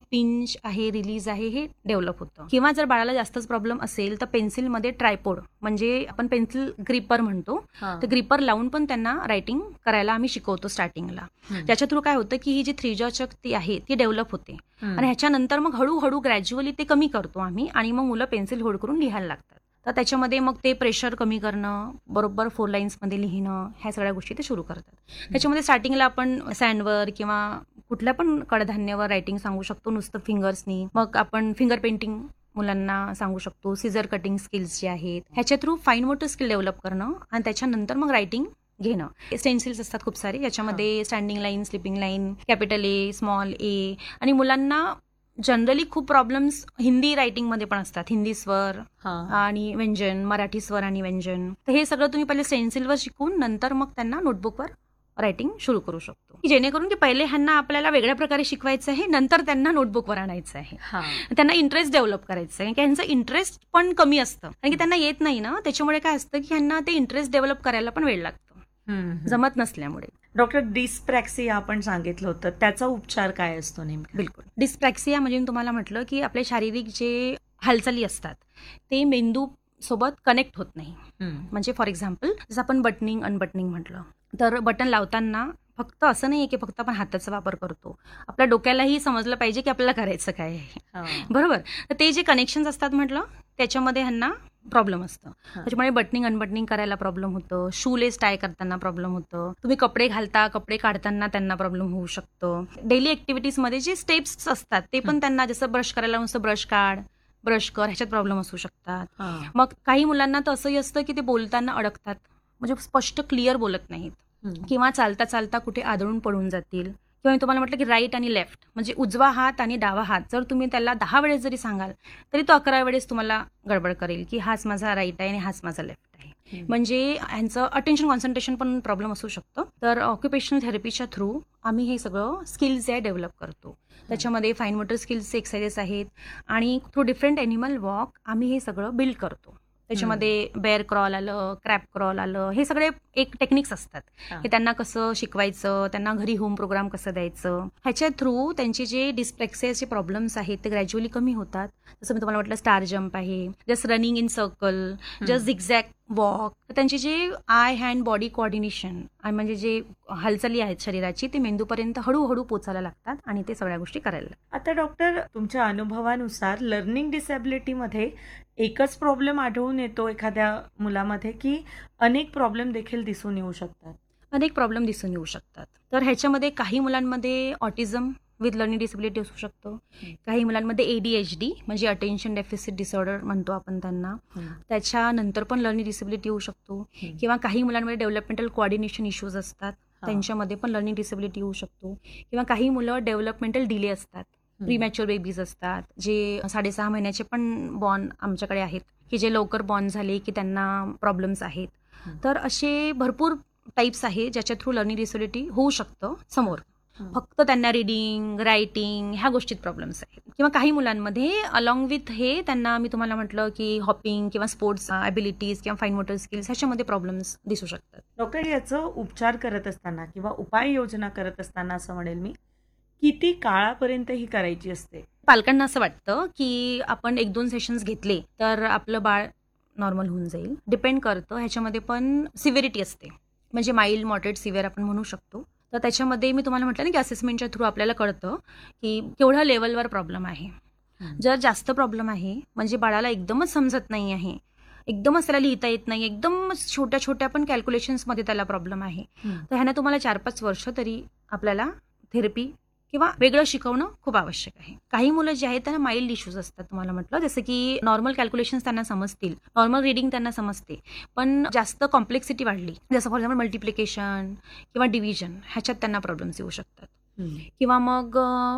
Pinch आहे, release आहे, हे डेव्हलप होतं. किंवा जर बाळाला जास्तच प्रॉब्लेम असेल तर पेन्सिलमध्ये ट्रायपोड म्हणजे आपण पेन्सिल ग्रिपर म्हणतो, तर ग्रिपर लावून पण त्यांना रायटिंग करायला आम्ही शिकवतो स्टार्टिंगला. त्याच्या थ्रू काय होतं की ही जी त्रिज्याशक्ती आहे ती डेव्हलप होते आणि ह्याच्यानंतर मग हळूहळू ग्रॅज्युअली ते कमी करतो आम्ही आणि मग मुलं पेन्सिल होल्ड करून लिहायला लागतात. तर त्याच्यामध्ये मग ते प्रेशर कमी करणं, बरोबर 4 लाईन्समध्ये लिहिणं, ह्या सगळ्या गोष्टी ते सुरू करतात. त्याच्यामध्ये स्टार्टिंगला आपण सँडवर किंवा कुठल्या पण कडधान्यावर रायटिंग सांगू शकतो नुसतं फिंगर्सनी. मग आपण फिंगर पेंटिंग मुलांना सांगू शकतो, सिझर कटिंग स्किल्स जे आहेत ह्याच्या through fine motor skill develop करणं आणि त्याच्यानंतर मग रायटिंग घेणं. स्टेन्सिल्स असतात खूप सारे, याच्यामध्ये standing line, sleeping line, capital ए, स्मॉल ए. आणि मुलांना जनरली खूप प्रॉब्लेम्स हिंदी रायटिंगमध्ये पण असतात, हिंदी स्वर आणि व्यंजन, मराठी स्वर आणि व्यंजन. तर हे सगळं तुम्ही पहिले स्टेन्सिलवर शिकून नंतर मग त्यांना नोटबुकवर रायटिंग सुरू करू शकतो, जेणेकरून की पहिले ह्यांना आपल्याला वेगळ्या प्रकारे शिकवायचं आहे, नंतर त्यांना नोटबुकवर आणायचं आहे. त्यांना इंटरेस्ट डेव्हलप करायचं आहे, की ह्यांचं इंटरेस्ट पण कमी असतं कारण की त्यांना येत नाही ना. त्याच्यामुळे काय असतं की ह्यांना ते इंटरेस्ट डेव्हलप करायला पण वेळ लागतो जमत नसल्यामुळे. डॉक्टर, डिस्प्रॅक्सिया आपण सांगितलं होतं, त्याचा उपचार काय असतो नेमका? बिलकुल. डिस्प्रॅक्सिया म्हणजे मी तुम्हाला म्हटलं की आपले शारीरिक जे हालचाली असतात ते मेंदू सोबत कनेक्ट होत नाही. म्हणजे फॉर एक्झाम्पल जसं आपण बटनिंग अनबटनिंग म्हटलं तर बटन लावताना फक्त असं नाहीये की फक्त आपण हाताचा वापर करतो, आपल्या डोक्यालाही समजलं पाहिजे की आपल्याला करायचं काय आहे, बरोबर. तर ते जे कनेक्शन्स असतात म्हटलं त्याच्यामध्ये ह्यांना प्रॉब्लेम असतं. त्याच्यामुळे बटनिंग अनबटनिंग करायला प्रॉब्लेम होतं, शूलेस टाय करताना प्रॉब्लेम होतं, तुम्ही कपडे घालता कपडे काढताना त्यांना प्रॉब्लेम होऊ शकतो. डेली ऍक्टिव्हिटीजमध्ये जे स्टेप्स असतात ते पण त्यांना, जसं ब्रश करायला नुसतं ब्रश काढ ब्रश कर, ह्याच्यात प्रॉब्लेम असू शकतात. मग काही मुलांना तर असंही असतं की ते बोलताना अडकतात, म्हणजे स्पष्ट क्लिअर बोलत नाहीत, किंवा चालता चालता कुठे आदळून पडून जातील. किंवा मी तुम्हाला म्हटलं की राईट आणि लेफ्ट म्हणजे उजवा हात आणि डावा हात जर तुम्ही त्याला 10 वेळेस जरी सांगाल तरी तो 11 वेळेस तुम्हाला गडबड करेल की हाच माझा राईट आहे आणि हाच माझा लेफ्ट आहे. म्हणजे ह्यांचं अटेन्शन कॉन्सन्ट्रेशन पण प्रॉब्लेम असू शकतो. तर ऑक्युपेशनल थेरपीच्या थ्रू आम्ही हे सगळं स्किल्स जे डेव्हलप करतो. त्याच्यामध्ये फाईन मोटर स्किल्सचे एक्सरसाइजेस आहेत आणि थ्रू डिफरंट ॲनिमल वॉक आम्ही हे सगळं बिल्ड करतो. त्याच्यामध्ये बेअर क्रॉल आलं, क्रॅप क्रॉल आलं, हे सगळे एक टेक्निक्स असतात की त्यांना कसं शिकवायचं, त्यांना घरी होम प्रोग्राम कसं द्यायचं. ह्याच्या थ्रू त्यांचे जे डिस्प्रॅक्सियाचे प्रॉब्लेम्स आहेत ते ग्रॅज्युअली कमी होतात. जसं मी तुम्हाला म्हटलं स्टार जम्प आहे, just running in circle, just zigzag walk. त्यांची जे आय हँड बॉडी कोऑर्डिनेशन म्हणजे जे हालचाली आहेत शरीराची ते मेंदूपर्यंत हळूहळू पोचायला लागतात आणि ते सगळ्या गोष्टी करायला लागतात. आता डॉक्टर, तुमच्या अनुभवानुसार लर्निंग डिसॅबिलिटीमध्ये एकच प्रॉब्लेम आढळून येतो एखाद्या मुलामध्ये की अनेक प्रॉब्लेम देखील दिसून येऊ शकतात? अनेक प्रॉब्लेम दिसून येऊ शकतात. तर ह्याच्यामध्ये काही मुलांमध्ये ऑटिझम विथ लर्निंग डिसेबिलिटी असू शकतो, काही मुलांमध्ये ADHD म्हणजे अटेन्शन डेफिसिट डिसऑर्डर म्हणतो आपण त्यांना, त्याच्यानंतर पण लर्निंग डिसेबिलिटी येऊ शकतो. किंवा काही मुलांमध्ये डेव्हलपमेंटल कोऑर्डिनेशन इश्यूज असतात, त्यांच्यामध्ये पण लर्निंग डिसेबिलिटी येऊ शकतो. किंवा काही मुलं डेव्हलपमेंटल डिले असतात, प्रीमॅच्युअर बेबीज असतात, जे 6.5 महिन्याचे पण बॉर्न आमच्याकडे आहेत की जे लवकर बॉर्न झाले की त्यांना प्रॉब्लेम्स आहेत. तर असे भरपूर टाईप्स आहेत ज्याच्या थ्रू लर्निंग डिसेबिलिटी होऊ शकतं समोर. फक्त त्यांना रिडिंग, रायटिंग ह्या गोष्टीत प्रॉब्लेम्स आहेत. किंवा काही मुलांमध्ये अलॉंग विथ हे त्यांना मी तुम्हाला म्हटलं की हॉपिंग किंवा स्पोर्ट्स ॲबिलिटीज किंवा फाईन मोटर स्किल्स ह्याच्यामध्ये प्रॉब्लेम्स दिसू शकतात. डॉक्टर, याचं उपचार करत असताना किंवा उपाययोजना करत असताना असं म्हणेल मी, किती काळापर्यंत ही करायची असते? पालकांना असं वाटतं की आपण 1-2 सेशन्स घेतले तर आपलं बाळ नॉर्मल होऊन जाईल. डिपेंड करतं, ह्याच्यामध्ये पण सिव्हिरिटी असते, म्हणजे माइल्ड, मॉडरेट, सिव्हिअर आपण म्हणू शकतो. तर त्याच्यामध्ये मी तुम्हाला म्हटलं ना की असेसमेंटच्या थ्रू आपल्याला कळतं की केवढ्या लेवलवर प्रॉब्लेम आहे. जर जास्त प्रॉब्लेम आहे म्हणजे बाळाला एकदमच समजत नाही आहे, एकदमच त्याला लिहिता येत नाही, एकदमच छोट्या छोट्या पण कॅल्क्युलेशन्समध्ये त्याला प्रॉब्लेम आहे, तर ह्यानं तुम्हाला 4-5 वर्ष तरी आपल्याला थेरपी किंवा वेगळं शिकवणं खूप आवश्यक आहे. काही मुलं जे आहेत त्यांना माइल्ड इश्यूज असतात, तुम्हाला म्हटलं जसं की नॉर्मल कॅल्क्युलेशन्स त्यांना समजतील, नॉर्मल रिडिंग त्यांना समजते, पण जास्त कॉम्प्लेक्सिटी वाढली जसं फॉर एक्झाम्पल मल्टिप्लिकेशन किंवा डिव्हिजन ह्याच्यात त्यांना प्रॉब्लेम्स येऊ शकतात. किंवा मग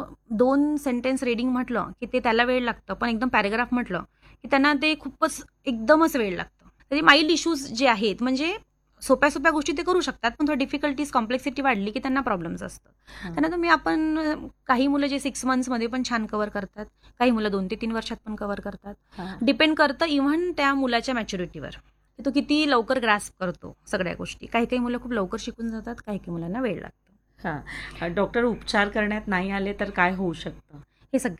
2 सेंटेन्स रिडिंग म्हटलं की ते त्याला वेळ लागतं, पण एकदम पॅरेग्राफ म्हटलं की त्यांना ते खूपच एकदमच वेळ लागतं. तर माइल्ड इश्यूज जे आहेत म्हणजे सोप्या सोप्या गोष्टी ते करू शकतात, पण थोडी डिफिकल्टीज कॉम्प्लेक्सिटी वाढली की त्यांना प्रॉब्लेम्स असतात. त्यांना तुम्ही आपण काही मुलं जे 6 मंथ्समध्ये पण छान कव्हर करतात, काही मुलं 2 ते 3 वर्षात पण कव्हर करतात. डिपेंड करतं इव्हन त्या मुलाच्या मॅच्युरिटीवर, तो किती लवकर ग्रास्प करतो सगळ्या गोष्टी. काही काही मुलं खूप लवकर शिकून जातात, काही काही मुलांना वेळ लागतो. डॉक्टर, उपचार करण्यात नाही आले तर काय होऊ शकतं? हे सगळं